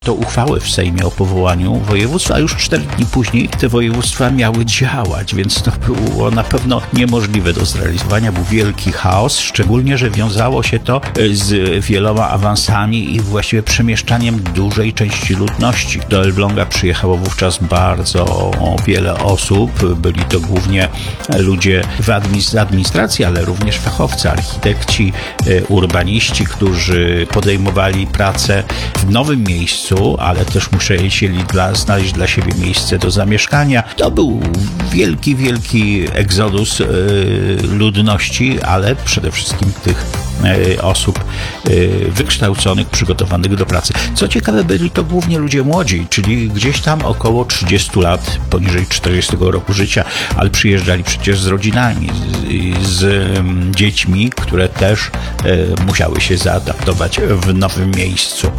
To uchwały w Sejmie o powołaniu województwa, a już 4 dni później te województwa miały działać, więc to było na pewno niemożliwe do zrealizowania. Był wielki chaos, szczególnie, że wiązało się to z wieloma awansami i właściwie przemieszczaniem dużej części ludności. Do Elbląga przyjechało wówczas bardzo wiele osób. Byli to głównie ludzie z administracji, ale również fachowcy, architekci, urbaniści, którzy podejmowali pracę w nowym miejscu, ale też musieli znaleźć dla siebie miejsce do zamieszkania. To był wielki egzodus ludności, ale przede wszystkim tych osób wykształconych, przygotowanych do pracy. Co ciekawe, byli to głównie ludzie młodzi, czyli gdzieś tam około 30 lat, poniżej 40 roku życia, ale przyjeżdżali przecież z rodzinami, z dziećmi, które też musiały się zaadaptować w nowym miejscu.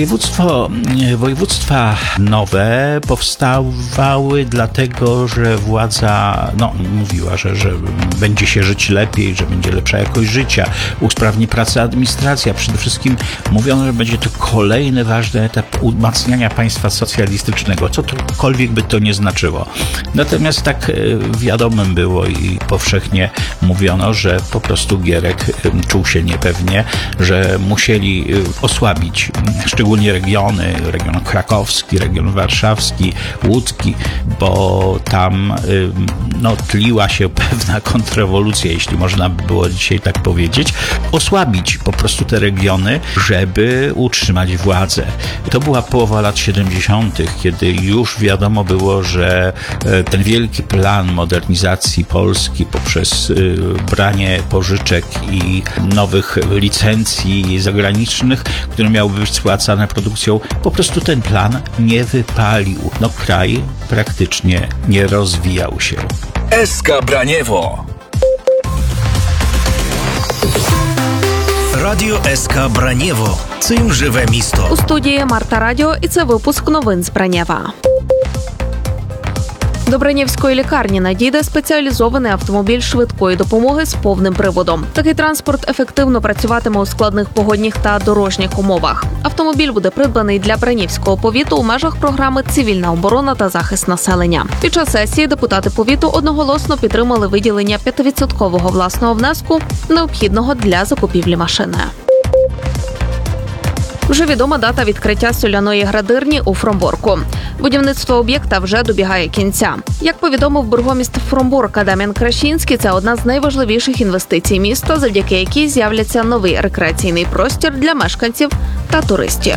Województwa nowe powstawały dlatego, że władza mówiła, że będzie się żyć lepiej, że będzie lepsza jakość życia, usprawni pracę administracja. Przede wszystkim mówiono, że będzie to kolejny ważny etap umacniania państwa socjalistycznego, cokolwiek by to nie znaczyło. Natomiast tak wiadomym było i powszechnie mówiono, że po prostu Gierek czuł się niepewnie, że musieli osłabić szczególnie region krakowski, region warszawski, łódzki, bo tam tliła się pewna kontrrewolucja, jeśli można by było dzisiaj tak powiedzieć, osłabić po prostu te regiony, żeby utrzymać władzę. To była połowa lat 70., kiedy już wiadomo było, że ten wielki plan modernizacji Polski poprzez branie pożyczek i nowych licencji zagranicznych, które miały być spłacane produkcją, po prostu ten plan nie wypalił. Kraj praktycznie nie rozwijał się. SK Braniewo. Радіо СК Бранєво. Цим живе місто. У студії Марта Радіо, і це випуск новин з Бранєва. До Бранєвської лікарні надійде спеціалізований автомобіль швидкої допомоги з повним приводом. Такий транспорт ефективно працюватиме у складних погодних та дорожніх умовах. Автомобіль буде придбаний для Бранєвського повіту у межах програми «Цивільна оборона та захист населення». Під час сесії депутати повіту одноголосно підтримали виділення 5% власного внеску, необхідного для закупівлі машини. Вже відома дата відкриття соляної градирні у Фромборку. Будівництво об'єкта вже добігає кінця. Як повідомив бургоміст Фромборка Дам'ян Крашінський, це одна з найважливіших інвестицій міста, завдяки якій з'являться новий рекреаційний простір для мешканців та туристів.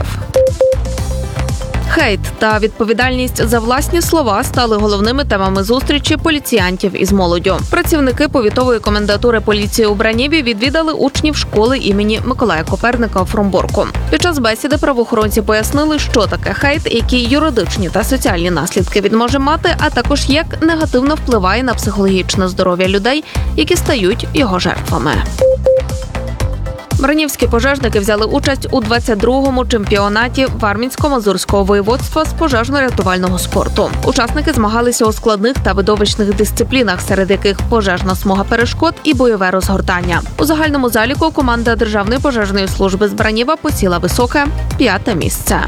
Хейт та відповідальність за власні слова стали головними темами зустрічі поліціянтів із молоддю. Працівники повітової комендатури поліції у Бранєві відвідали учнів школи імені Миколая Коперника у Фромборку. Під час бесіди правоохоронці пояснили, що таке хейт, які юридичні та соціальні наслідки він може мати, а також як негативно впливає на психологічне здоров'я людей, які стають його жертвами. Бранівські пожежники взяли участь у 22-му чемпіонаті Вармінсько-Мазурського воєводства з пожежно-рятувального спорту. Учасники змагалися у складних та видовищних дисциплінах, серед яких пожежна смуга перешкод і бойове розгортання. У загальному заліку команда Державної пожежної служби з Бранєва посіла високе 5-те місце.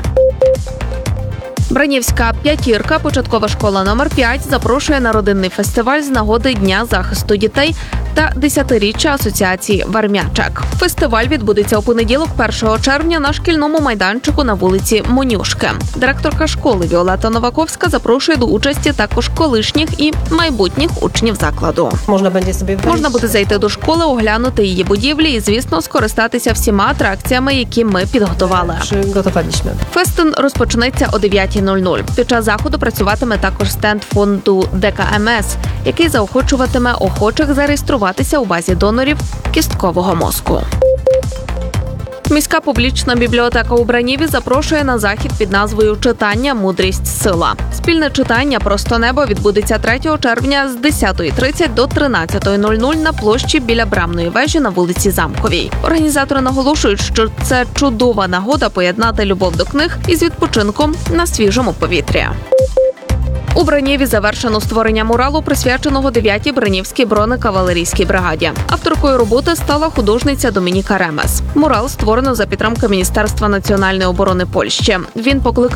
Бранівська п'ятірка, початкова школа номер 5, запрошує на родинний фестиваль з нагоди Дня захисту дітей та 10-річчя асоціації «Вармячак». Фестиваль відбудеться у понеділок 1 червня на шкільному майданчику на вулиці Монюшки. Директорка школи Віолетта Новаковська запрошує до участі також колишніх і майбутніх учнів закладу. Можна буде зайти до школи, оглянути її будівлі і, звісно, скористатися всіма атракціями, які ми підготували. Фестин розпочнеться о 9:00. Під час заходу працюватиме також стенд фонду ДКМС, який заохочуватиме охочих зареєструватися у базі донорів кісткового мозку. Міська публічна бібліотека у Бранєві запрошує на захід під назвою «Читання. Мудрість. Сила». Спільне читання «Просто небо» відбудеться 3 червня з 10:30 до 13:00 на площі біля Брамної вежі на вулиці Замковій. Організатори наголошують, що це чудова нагода поєднати любов до книг із відпочинком на свіжому повітрі. У Бранєві завершено створення муралу, присвяченого 9-й Бранівській бронекавалерійській бригаді. Авторкою роботи стала художниця Домініка Ремес. Мурал створено за підтримки Міністерства національної оборони Польщі. Він покликаний